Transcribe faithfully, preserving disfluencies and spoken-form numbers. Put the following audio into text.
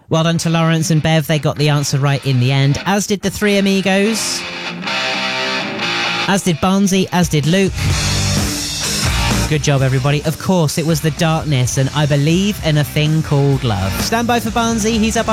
Well done to Lawrence and Bev. They got the answer right in the end, as did the three amigos, as did Barnsey, as did Luke. Good job, everybody. Of course, it was The Darkness, and I Believe in a Thing Called Love. Stand by for Barnsey. He's up